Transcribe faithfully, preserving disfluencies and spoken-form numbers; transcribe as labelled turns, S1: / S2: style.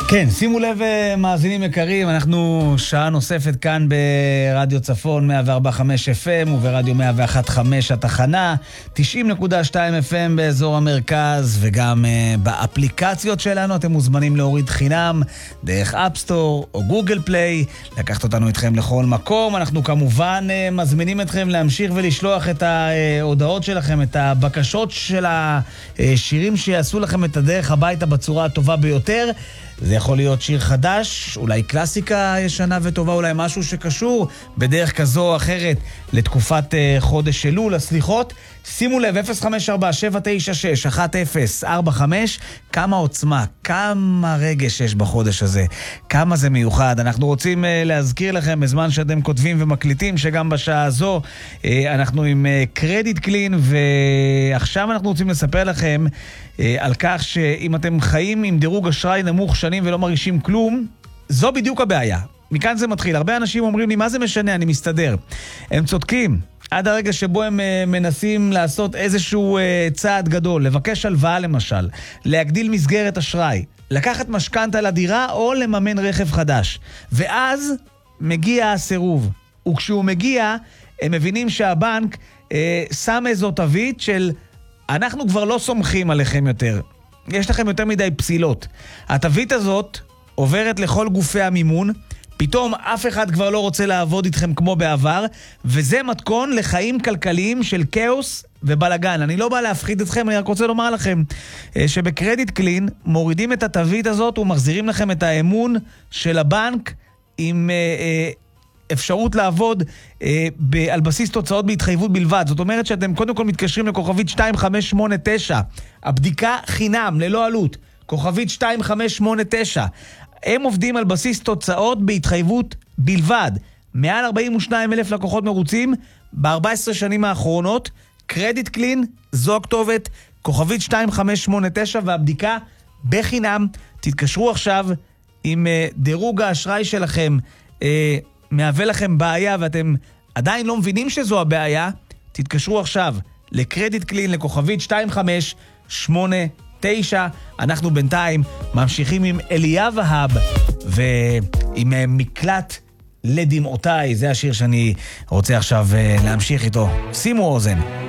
S1: כן, שימו לב מאזינים יקרים, אנחנו שעה נוספת כאן ברדיו צפון מאה וארבע נקודה חמש אף אם וברדיו מאה ואחת נקודה חמש התחנה, תשעים נקודה שתיים אף אם באזור המרכז, וגם uh, באפליקציות שלנו אתם מוזמנים להוריד חינם דרך אפסטור או גוגל פליי, לקחת אותנו איתכם לכל מקום. אנחנו כמובן uh, מזמינים אתכם להמשיך ולשלוח את ההודעות שלכם, את הבקשות של השירים שיעשו לכם את הדרך הביתה בצורה הטובה ביותר. זה יכול להיות שיר חדש, אולי קלאסיקה ישנה וטובה, אולי משהו שקשור בדרך כזו או אחרת לתקופת uh, חודש אלול, הסליחות. שימו לב, אפס חמש ארבע שבע תשע שש אחת אפס ארבע חמש, כמה עוצמה, כמה רגש יש בחודש הזה, כמה זה מיוחד. אנחנו רוצים uh, להזכיר לכם בזמן שאתם כותבים ומקליטים, שגם בשעה הזו uh, אנחנו עם קרדיט קלין, ועכשיו אנחנו רוצים לספר לכם uh, על כך שאם אתם חיים עם דירוג אשראי נמוך שנים ולא מרגישים כלום, זו בדיוק הבעיה. מכאן זה מתחיל. הרבה אנשים אומרים לי, מה זה משנה, אני מסתדר. הם צודקים. עד הרגע שבו הם uh, מנסים לעשות איזשהו uh, צעד גדול, לבקש הלוואה למשל, להגדיל מסגרת אשראי, לקחת משכנתה לדירה או לממן רכב חדש. ואז מגיע הסירוב. וכשהוא מגיע, הם מבינים שהבנק uh, שם איזו תווית של אנחנו כבר לא סומכים עליכם יותר. יש לכם יותר מדי פסילות. התווית הזאת עוברת לכל גופי המימון, פתאום אף אחד כבר לא רוצה לעבוד איתכם כמו בעבר, וזה מתכון לחיים כלכליים של כאוס ובלגן. אני לא בא להפחיד אתכם, אני רק רוצה לומר לכם שבקרדיט קלין מורידים את התווית הזאת ומחזירים לכם את האמון של הבנק עם אפשרות לעבוד על בסיס תוצאות בהתחייבות בלבד. זאת אומרת שאתם קודם כל מתקשרים לכוכבית שתיים חמש שמונה תשע, הבדיקה חינם ללא עלות, כוכבית שתיים חמש שמונה תשע. הם עובדים על בסיס תוצאות בהתחייבות בלבד. מעל ארבעים ושניים אלף לקוחות מרוצים ב-ארבע עשרה שנים האחרונות. קרדיט קלין, זו הכתובת, כוכבית שתיים חמש שמונה תשע, והבדיקה בחינם. תתקשרו עכשיו אם uh, דירוג האשראי שלכם uh, מהווה לכם בעיה ואתם עדיין לא מבינים שזו הבעיה. תתקשרו עכשיו לקרדיט קלין, לכוכבית שתיים חמש שמונה תשע. אנחנו בינתיים ממשיכים עם אליה והב ועם מקלט לדמעותיי. זה השיר שאני רוצה עכשיו להמשיך איתו. שימו אוזן.